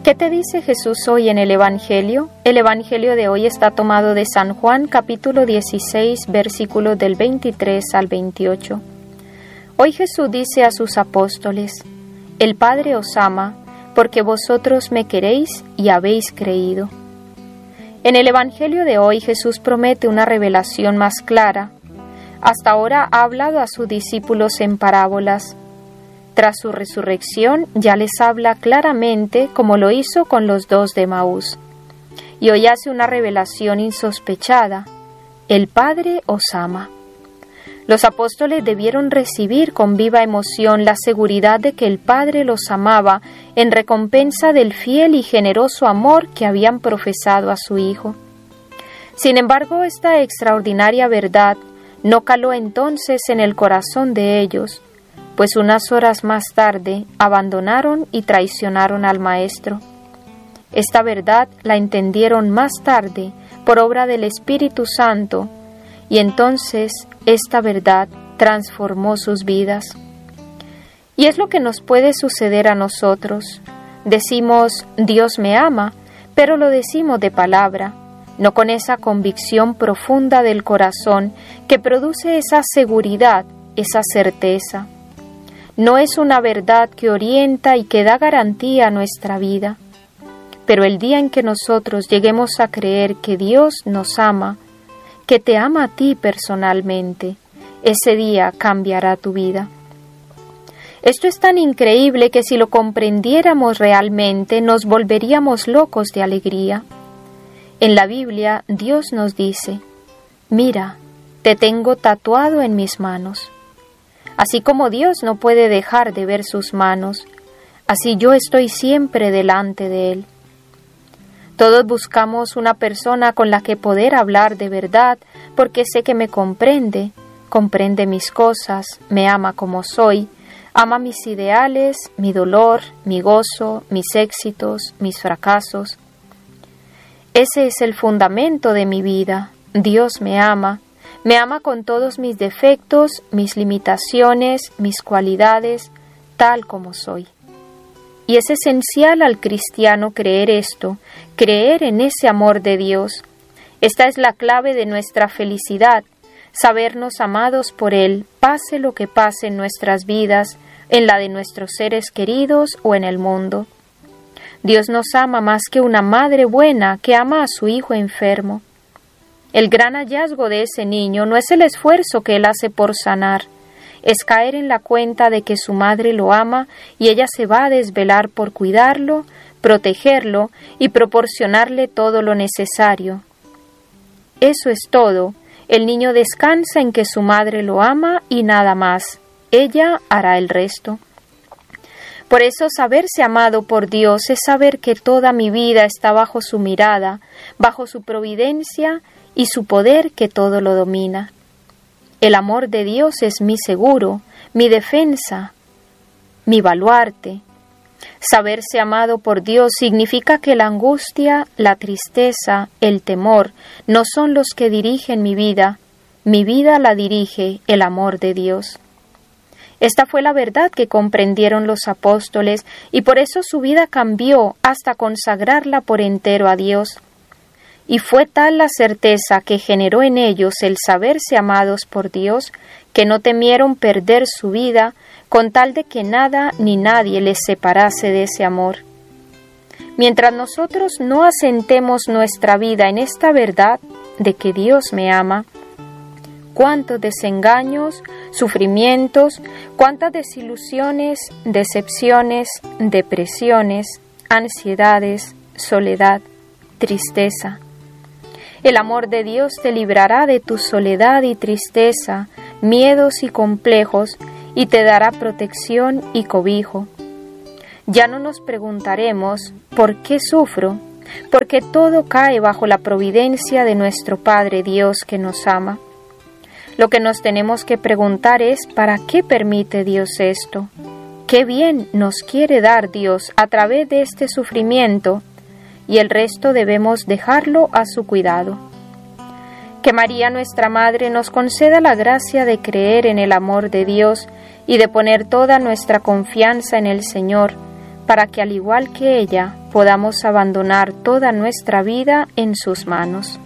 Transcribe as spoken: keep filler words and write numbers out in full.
¿Qué te dice Jesús hoy en el Evangelio? El Evangelio de hoy está tomado de San Juan, capítulo dieciséis, versículos del veintitrés al veintiocho. Hoy Jesús dice a sus apóstoles: El Padre os ama, porque vosotros me queréis y habéis creído. En el Evangelio de hoy Jesús promete una revelación más clara. Hasta ahora ha hablado a sus discípulos en parábolas. Tras su resurrección ya les habla claramente, como lo hizo con los dos de Emaús. Y hoy hace una revelación insospechada: el Padre os ama. Los apóstoles debieron recibir con viva emoción la seguridad de que el Padre los amaba en recompensa del fiel y generoso amor que habían profesado a su Hijo. Sin embargo, esta extraordinaria verdad no caló entonces en el corazón de ellos, pues unas horas más tarde abandonaron y traicionaron al Maestro. Esta verdad la entendieron más tarde por obra del Espíritu Santo, y entonces esta verdad transformó sus vidas. Y es lo que nos puede suceder a nosotros. Decimos, Dios me ama, pero lo decimos de palabra, no con esa convicción profunda del corazón que produce esa seguridad, esa certeza. No es una verdad que orienta y que da garantía a nuestra vida. Pero el día en que nosotros lleguemos a creer que Dios nos ama, que te ama a ti personalmente, ese día cambiará tu vida. Esto es tan increíble que si lo comprendiéramos realmente nos volveríamos locos de alegría. En la Biblia Dios nos dice: mira, te tengo tatuado en mis manos. Así como Dios no puede dejar de ver sus manos, así yo estoy siempre delante de Él. Todos buscamos una persona con la que poder hablar de verdad, porque sé que me comprende, comprende mis cosas, me ama como soy, ama mis ideales, mi dolor, mi gozo, mis éxitos, mis fracasos. Ese es el fundamento de mi vida. Dios me ama. Me ama con todos mis defectos, mis limitaciones, mis cualidades, tal como soy. Y es esencial al cristiano creer esto, creer en ese amor de Dios. Esta es la clave de nuestra felicidad, sabernos amados por Él, pase lo que pase en nuestras vidas, en la de nuestros seres queridos o en el mundo. Dios nos ama más que una madre buena que ama a su hijo enfermo. El gran hallazgo de ese niño no es el esfuerzo que él hace por sanar, es caer en la cuenta de que su madre lo ama y ella se va a desvelar por cuidarlo, protegerlo y proporcionarle todo lo necesario. Eso es todo. El niño descansa en que su madre lo ama y nada más. Ella hará el resto. Por eso saberse amado por Dios es saber que toda mi vida está bajo su mirada, bajo su providencia y su poder que todo lo domina. El amor de Dios es mi seguro, mi defensa, mi baluarte. Saberse amado por Dios significa que la angustia, la tristeza, el temor no son los que dirigen mi vida. Mi vida la dirige el amor de Dios. Esta fue la verdad que comprendieron los apóstoles y por eso su vida cambió hasta consagrarla por entero a Dios. Y fue tal la certeza que generó en ellos el saberse amados por Dios, que no temieron perder su vida con tal de que nada ni nadie les separase de ese amor. Mientras nosotros no asentemos nuestra vida en esta verdad de que Dios me ama, cuántos desengaños, sufrimientos, cuántas desilusiones, decepciones, depresiones, ansiedades, soledad, tristeza. El amor de Dios te librará de tu soledad y tristeza, miedos y complejos, y te dará protección y cobijo. Ya no nos preguntaremos ¿por qué sufro? Porque todo cae bajo la providencia de nuestro Padre Dios que nos ama. Lo que nos tenemos que preguntar es ¿para qué permite Dios esto? ¿Qué bien nos quiere dar Dios a través de este sufrimiento? Y el resto debemos dejarlo a su cuidado. Que María, nuestra Madre, nos conceda la gracia de creer en el amor de Dios y de poner toda nuestra confianza en el Señor, para que al igual que ella podamos abandonar toda nuestra vida en sus manos.